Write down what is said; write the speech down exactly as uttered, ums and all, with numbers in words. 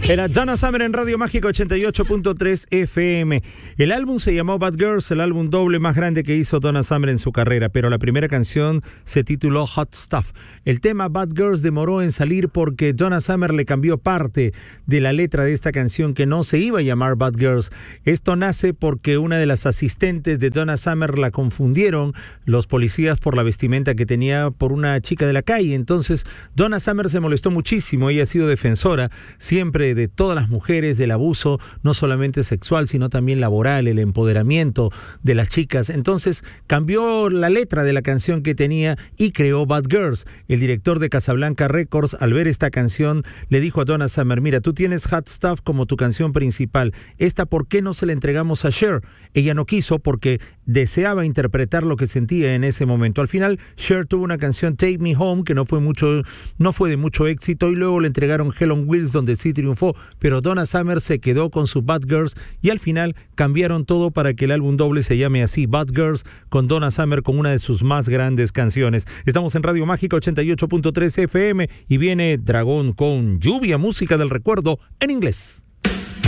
Era Donna Summer en Radio Mágica ochenta y ocho punto tres F M. El álbum se llamó Bad Girls, el álbum doble más grande que hizo Donna Summer en su carrera, pero la primera canción se tituló Hot Stuff. El tema Bad Girls demoró en salir porque Donna Summer le cambió parte de la letra de esta canción que no se iba a llamar Bad Girls. Esto nace porque una de las asistentes de Donna Summer la confundieron los policías por la vestimenta que tenía por una chica de la calle. Entonces Donna Summer se molestó muchísimo. Ella ha sido defensora siempre de todas las mujeres, del abuso, no solamente sexual, sino también laboral, el empoderamiento de las chicas. Entonces cambió la letra de la canción que tenía y creó Bad Girls. El director de Casablanca Records, al ver esta canción, le dijo a Donna Summer: mira, tú tienes Hot Stuff como tu canción principal. Esta, ¿por qué no se la entregamos a Cher? Ella no quiso porque deseaba interpretar lo que sentía en ese momento. Al final, Cher tuvo una canción, Take Me Home, que no fue mucho, no fue de mucho éxito, y luego le entregaron Hell on Wheels, donde sí triunfó, pero Donna Summer se quedó con su Bad Girls y al final cambiaron todo para que el álbum doble se llame así, Bad Girls, con Donna Summer con una de sus más grandes canciones. Estamos en Radio Mágica ochenta y ocho punto tres F M y viene Dragón con Lluvia, música del recuerdo en inglés.